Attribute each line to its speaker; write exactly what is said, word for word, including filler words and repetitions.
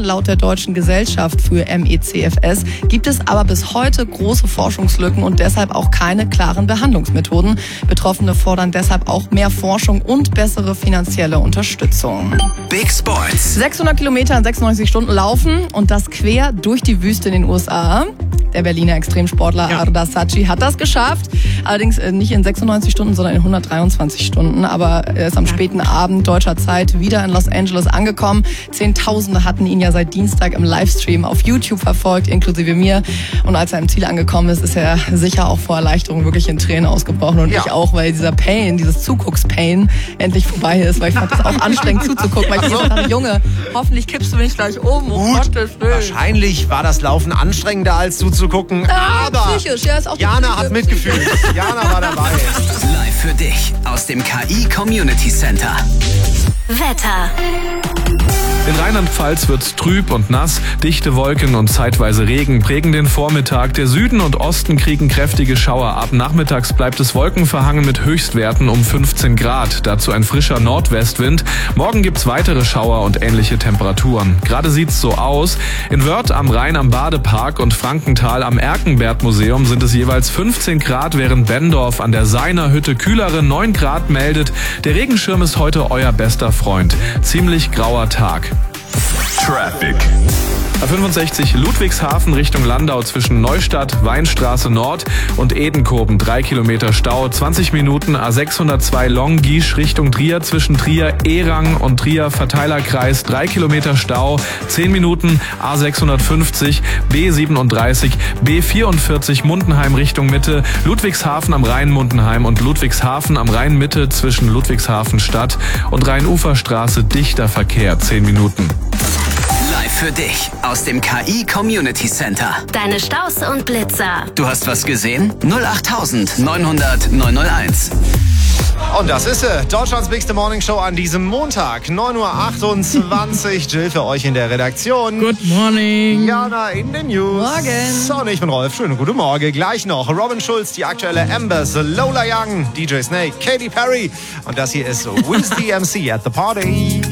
Speaker 1: Laut der Deutschen Gesellschaft für M E C F S gibt es aber bis heute große Forschungslücken und deshalb auch keine klaren Behandlungsmethoden. Betroffene fordern deshalb auch mehr Forschung und bessere finanzielle Unterstützung.
Speaker 2: Big Sports.
Speaker 1: sechshundert Kilometer in sechsundneunzig Stunden laufen und das quer durch die Wüste in den U S A. Der Berliner Extremsportler
Speaker 3: Ja.
Speaker 1: Arda Saci hat das geschafft. Allerdings nicht in sechsundneunzig Stunden, sondern in hundertdreiundzwanzig Stunden. Aber er ist am späten Abend deutscher Zeit wieder in Los Angeles angekommen. Zehntausende hatten ihn ja seit Dienstag im Livestream auf YouTube verfolgt, inklusive mir. Und als er im Ziel angekommen ist, ist er sicher auch vor Erleichterung wirklich in Tränen ausgebrochen. Und
Speaker 3: Ja.
Speaker 1: ich auch, weil dieser Pain, dieses Zuguckspain endlich vorbei ist. Weil ich fand das auch anstrengend zuzugucken. Weil ich
Speaker 3: Ach so.
Speaker 1: dachte, Junge, hoffentlich kippst du mich gleich um. Oh
Speaker 3: Gut,
Speaker 1: Gottes Willen.
Speaker 3: wahrscheinlich war das Laufen anstrengender als zuzugucken,
Speaker 1: Ah,
Speaker 3: aber
Speaker 1: psychisch, ja, ist auch die
Speaker 3: Jana
Speaker 1: Psyche.
Speaker 3: hat mitgefühlt. Jana war dabei.
Speaker 2: Live für dich aus dem K I Community Center.
Speaker 4: Wetter.
Speaker 5: In Rheinland-Pfalz wird's trüb und nass. Dichte Wolken und zeitweise Regen prägen den Vormittag. Der Süden und Osten kriegen kräftige Schauer ab. Nachmittags bleibt es wolkenverhangen mit Höchstwerten um fünfzehn Grad. Dazu ein frischer Nordwestwind. Morgen gibt's weitere Schauer und ähnliche Temperaturen. Gerade sieht's so aus. In Wörth am Rhein am Badepark und Frankenthal am Erkenberg-Museum sind es jeweils fünfzehn Grad, während Bendorf an der Seiner Hütte kühlere neun Grad meldet. Der Regenschirm ist heute euer bester Freund. Ziemlich grauer Tag.
Speaker 6: Traffic.
Speaker 5: A fünfundsechzig Ludwigshafen Richtung Landau zwischen Neustadt, Weinstraße Nord und Edenkoben. Drei Kilometer Stau, zwanzig Minuten. A sechshundertzwei Longisch Richtung Trier zwischen Trier, Erang und Trier Verteilerkreis. Drei Kilometer Stau, zehn Minuten. A sechshundertfünfzig, B siebenunddreißig, B vierundvierzig Mundenheim Richtung Mitte. Ludwigshafen am Rhein Mundenheim und Ludwigshafen am Rhein Mitte zwischen Ludwigshafen Stadt und Rhein-Ufer-Straße dichter Verkehr. zehn Minuten.
Speaker 2: Live für dich aus dem K I Community Center.
Speaker 4: Deine Staus und Blitzer.
Speaker 2: Du hast was gesehen? null acht neunhundert neunhunderteins.
Speaker 3: Und das ist sie, Deutschlands Bigste Morning Show an diesem Montag, neun Uhr achtundzwanzig. Jill für euch in der Redaktion.
Speaker 1: Good morning.
Speaker 3: Jana in den News.
Speaker 1: Morgen.
Speaker 3: Und ich bin Rolf. Schönen guten Morgen. Gleich noch Robin Schulz, die aktuelle Ambers, Lola Young, D J Snake, Katy Perry. Und das hier ist Wiz D M C at the Party.